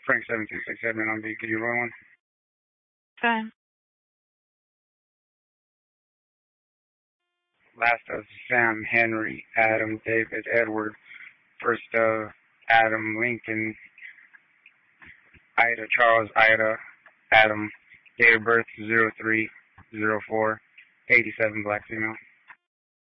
Frank 7267 on B. Could you roll one? Fine. Last of Sam, Henry, Adam, David, Edward. First of Adam, Lincoln, Ida, Charles, Ida, Adam. Date of birth 03/04/87, black female.